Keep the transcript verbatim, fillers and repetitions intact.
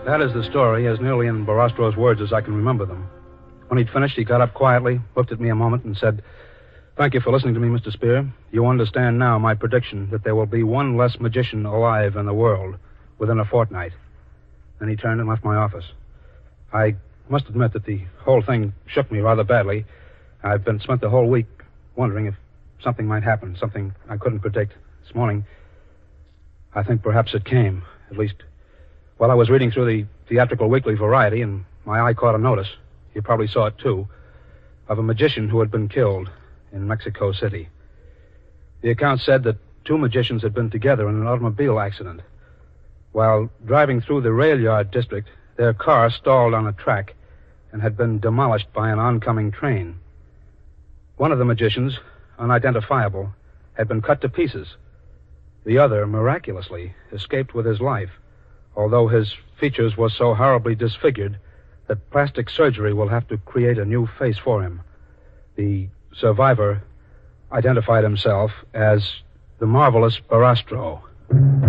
That is the story, as nearly in Barastro's words as I can remember them. When he'd finished, he got up quietly, looked at me a moment, and said, "Thank you for listening to me, Mister Spear. You understand now my prediction that there will be one less magician alive in the world within a fortnight." Then he turned and left my office. I must admit that the whole thing shook me rather badly. I've been spent the whole week wondering if something might happen, something I couldn't predict. This morning, I think perhaps it came, at least while I was reading through the Theatrical Weekly Variety, and my eye caught a notice, you probably saw it too, of a magician who had been killed in Mexico City. The account said that two magicians had been together in an automobile accident. While driving through the rail yard district, their car stalled on a track and had been demolished by an oncoming train. One of the magicians, unidentifiable, had been cut to pieces. The other, miraculously, escaped with his life, although his features were so horribly disfigured that plastic surgery will have to create a new face for him. The survivor identified himself as the marvelous Barastro.